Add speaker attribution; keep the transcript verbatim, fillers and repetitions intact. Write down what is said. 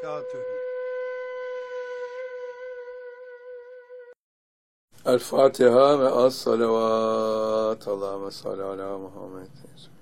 Speaker 1: وبركاته.
Speaker 2: El Fatiha ve as salavat. Allahümme salli ala Muhammed.